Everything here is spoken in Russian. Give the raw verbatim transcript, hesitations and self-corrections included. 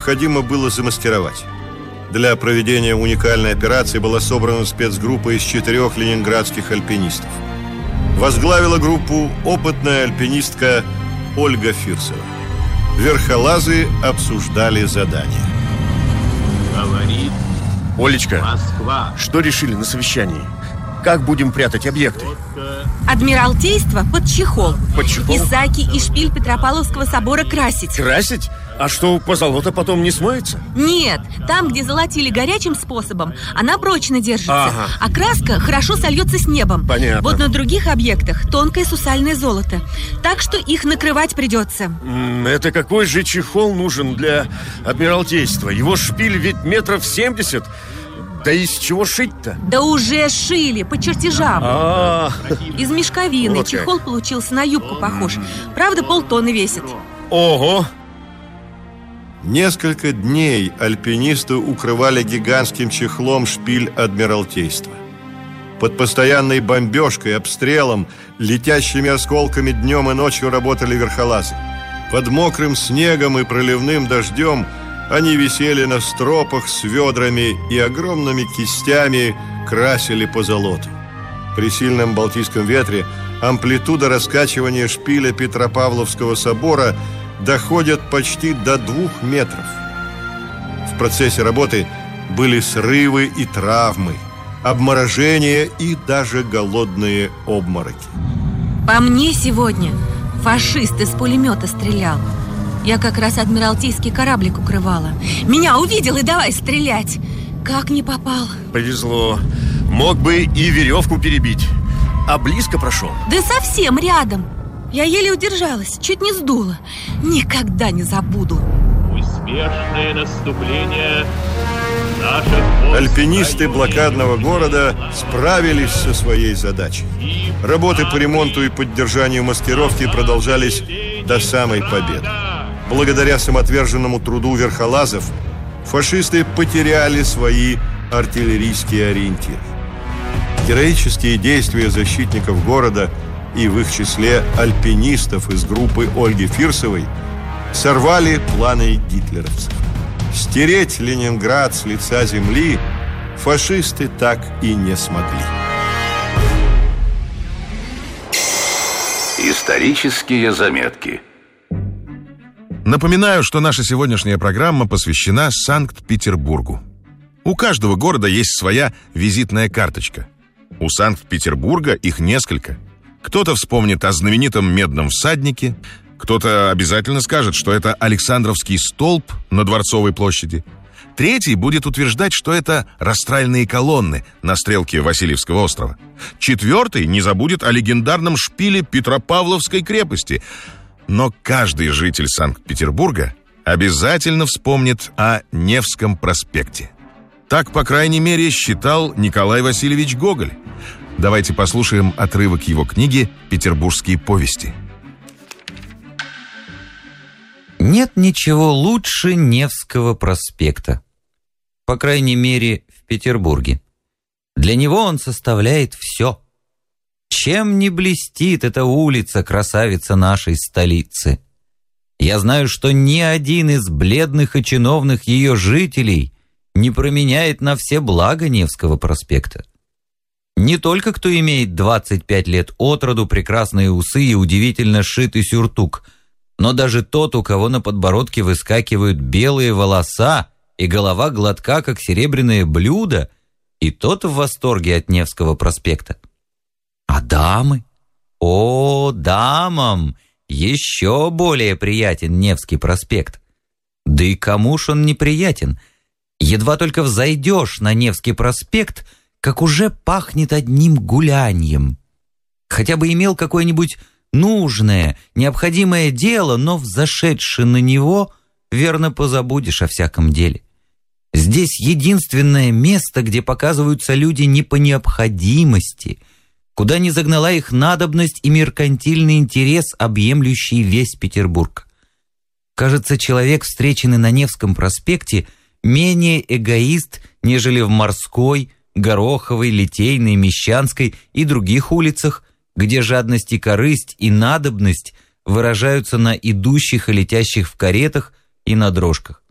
необходимо было замаскировать. Для проведения уникальной операции была собрана спецгруппа из четырех ленинградских альпинистов. Возглавила группу опытная альпинистка Ольга Фирсова. Верхолазы обсуждали задание. Говорит Олечка, Москва. что решили на совещании? Как будем прятать объекты? Адмиралтейство под чехол. Под чехол? Исаки и шпиль Петропавловского собора красить. Красить? А что, позолота потом не смоется? Нет, там, где золотили горячим способом, она прочно держится. Ага. А краска хорошо сольется с небом. Понятно. Вот на других объектах тонкое сусальное золото. Так что их накрывать придется. М, Это какой же чехол нужен для Адмиралтейства? Его шпиль ведь метров семьдесят. Да из чего шить-то? Да уже шили, по чертежам. А, Из мешковины. Вот как. Чехол получился на юбку похож. Правда, полтонны весит. ого! Несколько дней альпинисты укрывали гигантским чехлом шпиль Адмиралтейства. Под постоянной бомбежкой, обстрелом, летящими осколками днем и ночью работали верхолазы. Под мокрым снегом и проливным дождем они висели на стропах с ведрами и огромными кистями красили позолоту. При сильном балтийском ветре амплитуда раскачивания шпиля Петропавловского собора доходит почти до двух метров. В процессе работы были срывы и травмы, обморожения и даже голодные обмороки. По мне сегодня фашист из пулемета стрелял. Я как раз адмиралтейский кораблик укрывала. Меня увидел и давай стрелять. Как не попал? Повезло. Мог бы и веревку перебить. А близко прошел? Да совсем рядом. Я еле удержалась, чуть не сдула. Никогда не забуду. Успешное наступление наших войск. Альпинисты блокадного города справились со своей задачей. Работы по ремонту и поддержанию маскировки продолжались до самой победы. Благодаря самоотверженному труду верхолазов фашисты потеряли свои артиллерийские ориентиры. Героические действия защитников города и в их числе альпинистов из группы Ольги Фирсовой сорвали планы гитлеровцев. Стереть Ленинград с лица земли фашисты так и не смогли. Исторические заметки. Напоминаю, что наша сегодняшняя программа посвящена Санкт-Петербургу. У каждого города есть своя визитная карточка. У Санкт-Петербурга их несколько. Кто-то вспомнит о знаменитом медном всаднике, кто-то обязательно скажет, что это Александровский столб на Дворцовой площади. Третий будет утверждать, что это растральные колонны на стрелке Васильевского острова. Четвертый не забудет о легендарном шпиле Петропавловской крепости. Но каждый житель Санкт-Петербурга обязательно вспомнит о Невском проспекте. Так, по крайней мере, считал Николай Васильевич Гоголь. Давайте послушаем отрывок его книги «Петербургские повести». Нет ничего лучше Невского проспекта. По крайней мере, в Петербурге. Для него он составляет все. Чем не блестит эта улица, красавица нашей столицы? Я знаю, что ни один из бледных и чиновных ее жителей не променяет на все блага Невского проспекта. Не только кто имеет двадцать пять лет от роду, прекрасные усы и удивительно сшитый сюртук, но даже тот, у кого на подбородке выскакивают белые волоса и голова гладка, как серебряное блюдо, и тот в восторге от Невского проспекта. А дамы? О, дамам еще более приятен Невский проспект. Да и кому ж он неприятен? Едва только взойдешь на Невский проспект, как уже пахнет одним гуляньем. Хотя бы имел какое-нибудь нужное, необходимое дело, но взошедши на него, верно позабудешь о всяком деле. Здесь единственное место, где показываются люди не по необходимости, куда не загнала их надобность и меркантильный интерес, объемлющий весь Петербург. Кажется, человек, встреченный на Невском проспекте, менее эгоист, нежели в Морской, Гороховой, Литейной, Мещанской и других улицах, где жадность и корысть и надобность выражаются на идущих и летящих в каретах и на дрожках.